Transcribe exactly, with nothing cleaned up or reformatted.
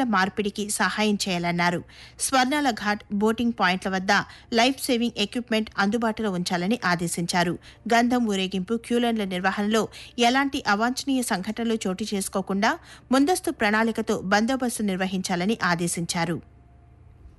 డ్రోన్ల మార్పిడికి సహాయం చేయాలన్నారు. స్వర్ణాల ఘాట్ బోటింగ్ పాయింట్ల వద్ద లైఫ్ సేవింగ్ ఎక్విప్మెంట్ అందుబాటులో ఉంచాలని ఆదేశించారు. గంధం ఊరేగింపు, క్యూలైన్ల నిర్వహణలో ఎలాంటి అవాంఛనీయ సంఘటనలు చోటు చేసుకోకుండా ముందస్తు ప్రణాళికతో బందోబస్తు నిర్వహించాలని ఆదేశించారు.